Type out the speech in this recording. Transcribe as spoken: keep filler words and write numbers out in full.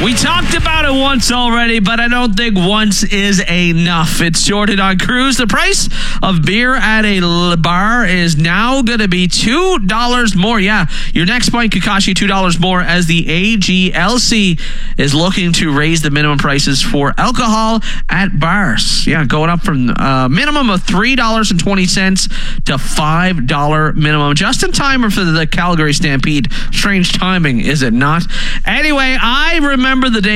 We talked about it once already, but I don't think once is enough. It's Jordan on Cruise. The price of beer at a bar is now going to be two dollars more. Yeah, your next pint could cost you two dollars more as the A G L C is looking to raise the minimum prices for alcohol at bars. Yeah, going up from a minimum of three dollars and twenty cents to five dollars minimum. Just in time for the Calgary Stampede. Strange timing, is it not? Anyway, I remember the day